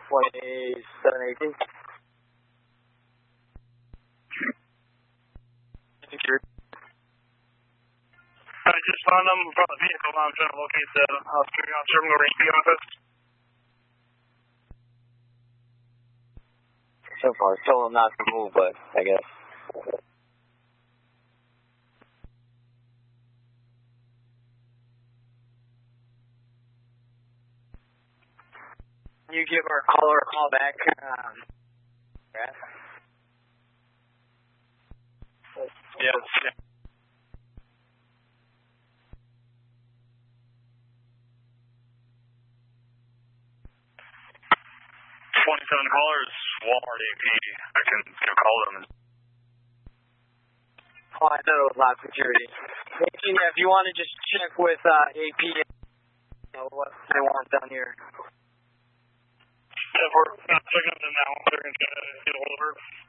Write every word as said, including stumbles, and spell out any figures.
twenty-seven eighteen. I just found them from the vehicle. Now I'm trying to locate the officer. Officer, I'm going to range B office. So far, told him not to move, but I guess. You give our caller a call back. Um, yeah. Yes. Yeah. twenty-seven callers, Walmart A P. I can you know, call them. Oh, I thought it was loud security. eighteen, yeah, if you want to just check with uh, A P, you know, what they want down here. Yeah, we're not checking them now. They're going to get a hold of her.